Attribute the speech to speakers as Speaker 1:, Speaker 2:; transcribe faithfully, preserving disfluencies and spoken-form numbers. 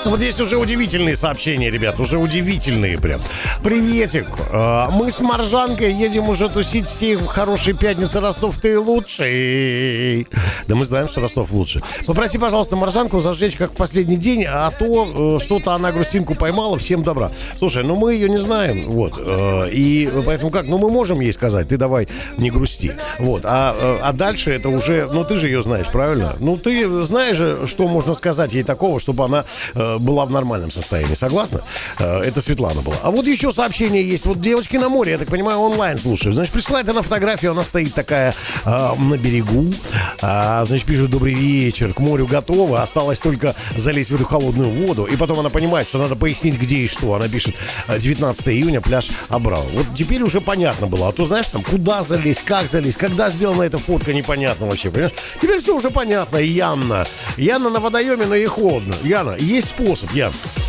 Speaker 1: Вот здесь уже удивительные сообщения, ребят, уже удивительные прям. Приветик. Э, Мы с Маржанкой едем уже тусить. Всем хорошей пятницы. Ростов, ты лучший. Да мы знаем, что Ростов лучше. Попроси, пожалуйста, Маржанку зажечь, как в последний день, а то э, что-то она грустинку поймала. Всем добра. Слушай, ну мы ее не знаем, вот. э, И поэтому как? Ну мы можем ей сказать, ты давай не грусти. Вот. А, э, а дальше это уже, ну ты же ее знаешь, правильно? Ну ты знаешь же, что можно сказать ей такого, чтобы она э, была в нормальном состоянии. Согласна? Э, это Светлана была. А вот еще сообщение есть. Вот девочки на море, я так понимаю, онлайн слушают. Значит, присылает она фотографию, она стоит такая э, на берегу. А, значит, пишет: добрый вечер, к морю готова. Осталось только залезть в эту холодную воду. И потом она понимает, что надо пояснить, где и что. Она пишет: девятнадцатого июня, пляж Абрау. Вот теперь уже понятно было. А то, знаешь, там, куда залезть, как залезть, когда сделана эта фотка, непонятно вообще, понимаешь? Теперь все уже понятно. Яна. Яна на водоеме, но ей холодно. Яна, есть способ, Яна.